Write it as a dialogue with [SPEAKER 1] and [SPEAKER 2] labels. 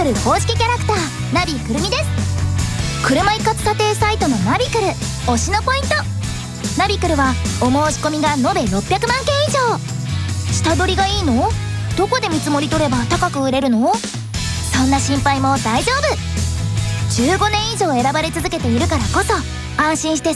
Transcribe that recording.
[SPEAKER 1] クル公式キャラクターナビくるみです。車一括査定サイトのナビクル推しのポイント。ナビクルはお申し込みが延べ600万件以上。下取りがいいの？どこで見積もり取れば高く売れるの？そんな心配も大丈夫。15年以上選ばれ続けているからこそ安心して